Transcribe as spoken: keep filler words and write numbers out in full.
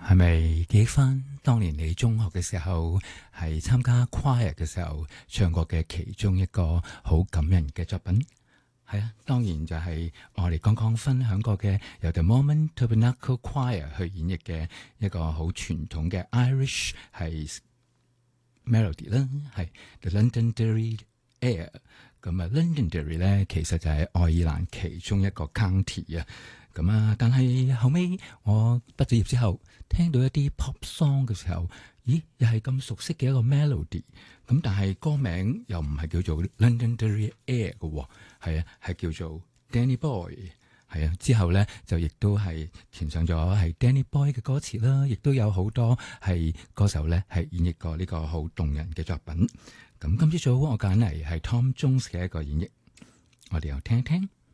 係咪記翻當年你中學嘅時候係參加 choir 嘅時候唱過嘅其中一個好感人嘅作品？係啊，當然就係我哋剛剛分享過嘅由 The Mormon Tabernacle Choir 去演繹嘅一個好傳統嘅 Irish 係 melody 啦，係 The Londonderry Air。咁啊 Londonderry 咧其實就係愛爾蘭其中一個 county 啊。咁啊，但係後尾我畢咗業之後，聽到一啲 pop song 嘅時候，咦，又係咁熟悉嘅一個 melody，咁但係歌名又唔係叫做 Londonderry Air 嘅喎，係啊，係叫做 Danny Boy， 係啊，之後咧就亦都係填上咗係 Danny Boy 嘅歌詞啦，亦都有好多係歌手咧係演繹過呢個好動人嘅作品。咁今朝早我揀嚟係 Tom Jones 嘅一個演繹，我哋又聽一聽。